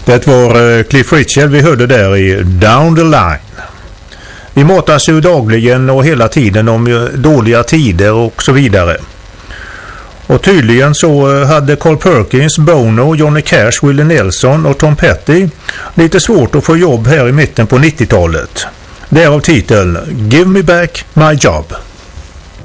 Det var Cliff Richard vi hörde där i Down the Line. Vi matas ju dagligen och hela tiden om dåliga tider och så vidare. Och tydligen så hade Carl Perkins, Bono, Johnny Cash, Willie Nelson och Tom Petty lite svårt att få jobb här i mitten på 90-talet. Därav titeln Give Me Back My Job.